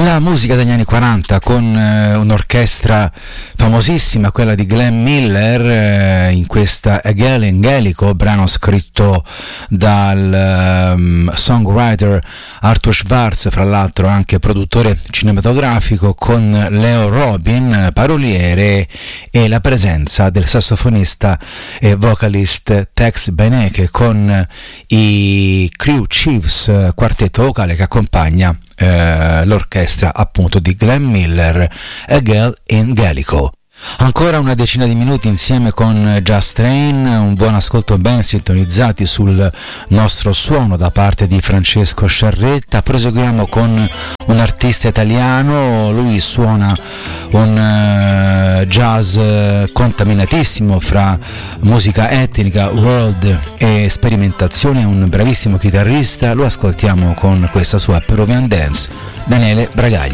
La musica degli anni 40 con un'orchestra famosissima, quella di Glenn Miller, in questa Hegel Engelico, brano scritto dal songwriter Arthur Schwartz, fra l'altro anche produttore cinematografico, con Leo Robin, paroliere, e la presenza del sassofonista e vocalist Tex Beneke con i Crew Chiefs, quartetto vocale che accompagna l'orchestra appunto di Glenn Miller, Hegel Engelico. Ancora una decina di minuti insieme con Just Train, un buon ascolto, ben sintonizzati sul nostro suono da parte di Francesco Sciarretta. Proseguiamo con un artista italiano, lui suona un jazz contaminatissimo fra musica etnica, world e sperimentazione, un bravissimo chitarrista, lo ascoltiamo con questa sua Peruvian Dance, Daniele Bragaglia.